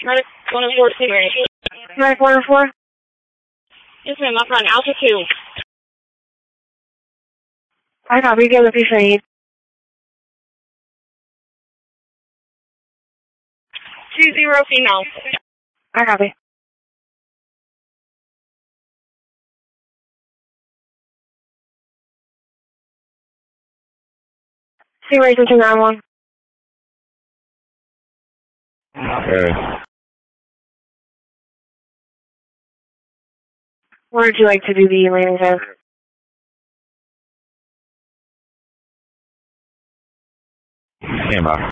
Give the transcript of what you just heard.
Medic 104 Stingray. Medic 104? Yes, ma'am, up front, Alpha 2. I copy, give the patient aid. 20 female. I copy. Stingray 291. Okay. Where would you like to do the landing zone? Stand by.